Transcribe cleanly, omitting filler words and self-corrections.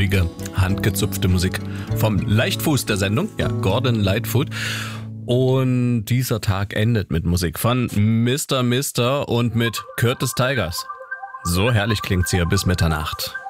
ruhige, handgezupfte Musik vom Leichtfuß der Sendung, ja, Gordon Lightfoot. Und dieser Tag endet mit Musik von Mr. Mister und mit Curtis Tigers. So herrlich klingt's hier bis Mitternacht.